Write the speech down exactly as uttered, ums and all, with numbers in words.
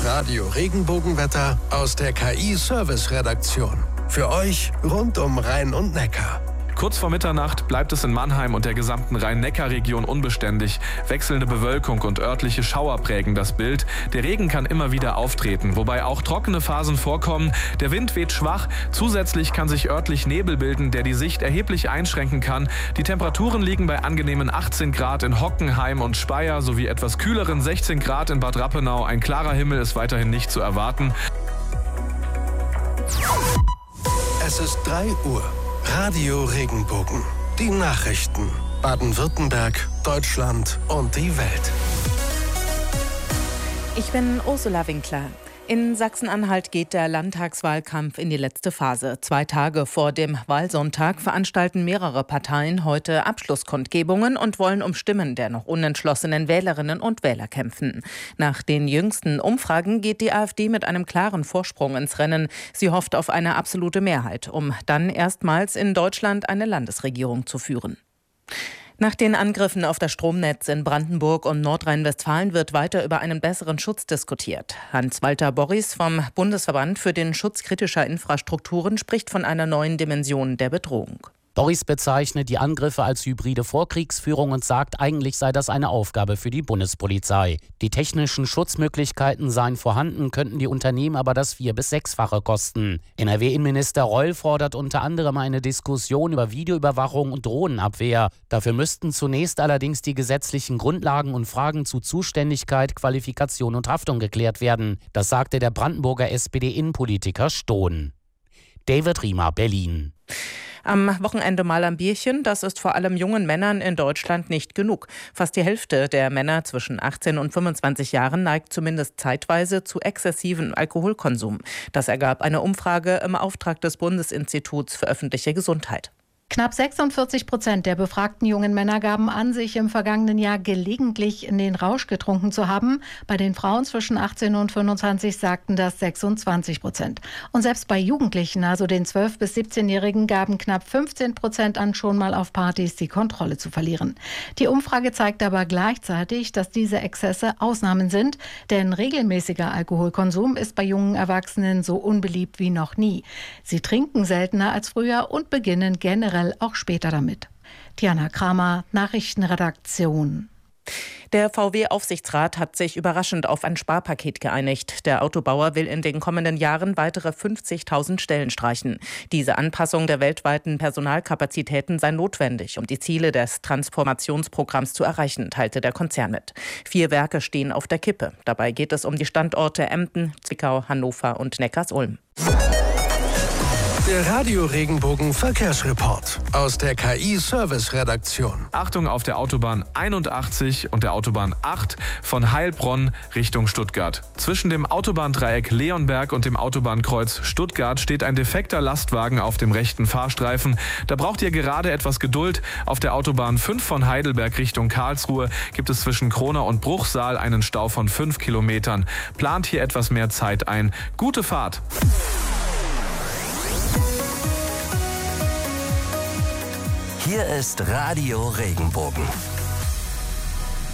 Radio Regenbogenwetter aus der K I-Service-Redaktion. Für euch rund um Rhein und Neckar. Kurz vor Mitternacht bleibt es in Mannheim und der gesamten Rhein-Neckar-Region unbeständig. Wechselnde Bewölkung und örtliche Schauer prägen das Bild. Der Regen kann immer wieder auftreten, wobei auch trockene Phasen vorkommen. Der Wind weht schwach. Zusätzlich kann sich örtlich Nebel bilden, der die Sicht erheblich einschränken kann. Die Temperaturen liegen bei angenehmen achtzehn Grad in Hockenheim und Speyer sowie etwas kühleren sechzehn Grad in Bad Rappenau. Ein klarer Himmel ist weiterhin nicht zu erwarten. Es ist drei Uhr. Radio Regenbogen. Die Nachrichten. Baden-Württemberg, Deutschland und die Welt. Ich bin Ursula Winkler. In Sachsen-Anhalt geht der Landtagswahlkampf in die letzte Phase. Zwei Tage vor dem Wahlsonntag veranstalten mehrere Parteien heute Abschlusskundgebungen und wollen um Stimmen der noch unentschlossenen Wählerinnen und Wähler kämpfen. Nach den jüngsten Umfragen geht die AfD mit einem klaren Vorsprung ins Rennen. Sie hofft auf eine absolute Mehrheit, um dann erstmals in Deutschland eine Landesregierung zu führen. Nach den Angriffen auf das Stromnetz in Brandenburg und Nordrhein-Westfalen wird weiter über einen besseren Schutz diskutiert. Hans-Walter Borries vom Bundesverband für den Schutz kritischer Infrastrukturen spricht von einer neuen Dimension der Bedrohung. Borries bezeichnet die Angriffe als hybride Vorkriegsführung und sagt, eigentlich sei das eine Aufgabe für die Bundespolizei. Die technischen Schutzmöglichkeiten seien vorhanden, könnten die Unternehmen aber das vier- bis sechsfache kosten. N R W-Innenminister Reul fordert unter anderem eine Diskussion über Videoüberwachung und Drohnenabwehr. Dafür müssten zunächst allerdings die gesetzlichen Grundlagen und Fragen zu Zuständigkeit, Qualifikation und Haftung geklärt werden. Das sagte der Brandenburger S P D-Innenpolitiker Stohn. David Riemer, Berlin. Am Wochenende mal ein Bierchen, das ist vor allem jungen Männern in Deutschland nicht genug. Fast die Hälfte der Männer zwischen achtzehn und fünfundzwanzig Jahren neigt zumindest zeitweise zu exzessivem Alkoholkonsum. Das ergab eine Umfrage im Auftrag des Bundesinstituts für öffentliche Gesundheit. Knapp sechsundvierzig Prozent der befragten jungen Männer gaben an, sich im vergangenen Jahr gelegentlich in den Rausch getrunken zu haben. Bei den Frauen zwischen achtzehn und fünfundzwanzig sagten das sechsundzwanzig Prozent. Und selbst bei Jugendlichen, also den zwölf- bis siebzehnjährigen, gaben knapp fünfzehn Prozent an, schon mal auf Partys die Kontrolle zu verlieren. Die Umfrage zeigt aber gleichzeitig, dass diese Exzesse Ausnahmen sind, denn regelmäßiger Alkoholkonsum ist bei jungen Erwachsenen so unbeliebt wie noch nie. Sie trinken seltener als früher und beginnen generell auch später damit. Diana Kramer, Nachrichtenredaktion. Der V W-Aufsichtsrat hat sich überraschend auf ein Sparpaket geeinigt. Der Autobauer will in den kommenden Jahren weitere fünfzigtausend Stellen streichen. Diese Anpassung der weltweiten Personalkapazitäten sei notwendig, um die Ziele des Transformationsprogramms zu erreichen, teilte der Konzern mit. Vier Werke stehen auf der Kippe. Dabei geht es um die Standorte Emden, Zwickau, Hannover und Neckarsulm. Der Radio Regenbogen Verkehrsreport aus der K I-Service-Redaktion. Achtung auf der Autobahn einundachtzig und der Autobahn acht von Heilbronn Richtung Stuttgart. Zwischen dem Autobahndreieck Leonberg und dem Autobahnkreuz Stuttgart steht ein defekter Lastwagen auf dem rechten Fahrstreifen. Da braucht ihr gerade etwas Geduld. Auf der Autobahn fünf von Heidelberg Richtung Karlsruhe gibt es zwischen Kronau und Bruchsal einen Stau von fünf Kilometern. Plant hier etwas mehr Zeit ein. Gute Fahrt! Hier ist Radio Regenbogen.